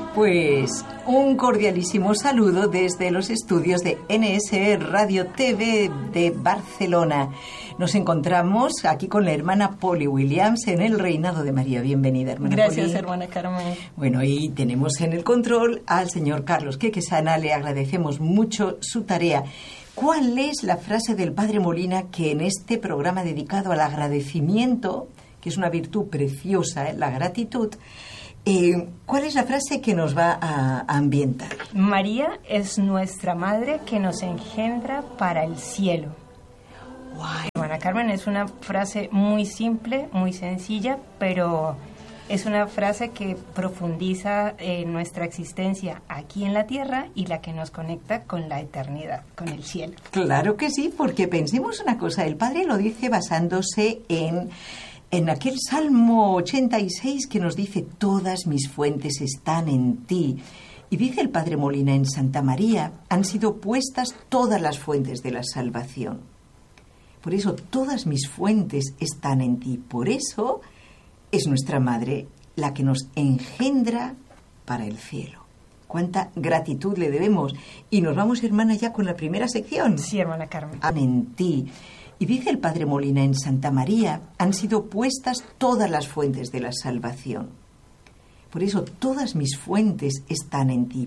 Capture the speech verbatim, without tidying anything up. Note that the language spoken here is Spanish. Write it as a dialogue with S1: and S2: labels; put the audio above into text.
S1: Pues un cordialísimo saludo desde los estudios de N S E Radio T V de Barcelona. Nos encontramos aquí con la hermana Polly Williams en el Reinado de María. Bienvenida, hermana Polly.
S2: Gracias, hermana Carmen.
S1: Bueno, y tenemos en el control al señor Carlos Quequesana. Le agradecemos mucho su tarea. ¿Cuál es la frase del Padre Molina que en este programa dedicado al agradecimiento, que es una virtud preciosa, ¿eh? La gratitud, Eh, ¿cuál es la frase que nos va a, a ambientar?
S2: María es nuestra madre que nos engendra para el cielo.
S1: Guay.
S2: Hermana Carmen, es una frase muy simple, muy sencilla, pero es una frase que profundiza eh, nuestra existencia aquí en la tierra y la que nos conecta con la eternidad, con el cielo.
S1: Claro que sí, porque pensemos una cosa, el Padre lo dice basándose en... En aquel Salmo ochenta y seis que nos dice, todas mis fuentes están en ti. Y dice el Padre Molina, en Santa María han sido puestas todas las fuentes de la salvación. Por eso, todas mis fuentes están en ti. Por eso es nuestra Madre la que nos engendra para el cielo. Cuánta gratitud le debemos. Y nos vamos, hermana, ya con la primera sección.
S2: Sí, hermana Carmen.
S1: En ti. Y dice el Padre Molina, en Santa María han sido puestas todas las fuentes de la salvación. Por eso todas mis fuentes están en ti.